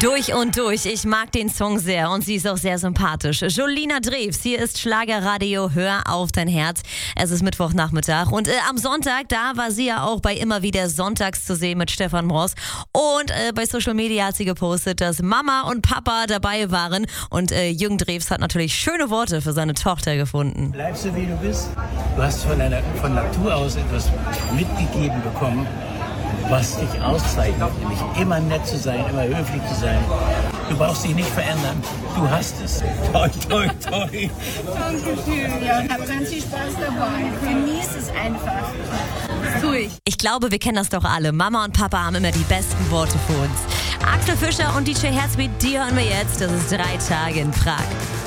Durch und durch. Ich mag den Song sehr und sie ist auch sehr sympathisch. Jolina Drews, hier ist Schlagerradio, hör auf dein Herz. Es ist Mittwochnachmittag und am Sonntag, da war sie ja auch bei immer wieder sonntags zu sehen mit Stefan Ross. Und bei Social Media hat sie gepostet, dass Mama und Papa dabei waren. Und Jürgen Drews hat natürlich schöne Worte für seine Tochter gefunden. Bleib so wie du bist. Du hast von Natur aus etwas mitgegeben bekommen, was dich auszeichnet, nämlich immer nett zu sein, immer höflich zu sein. Du brauchst dich nicht verändern. Du hast es. Toi, toi, toi. Dankeschön. Ja, und hab ganz viel Spaß dabei. Genieß es einfach. Das tue ich. Ich glaube, wir kennen das doch alle. Mama und Papa haben immer die besten Worte für uns. Axel Fischer und DJ Herzbeat, die hören wir jetzt. Das ist 3 Tage in Prag.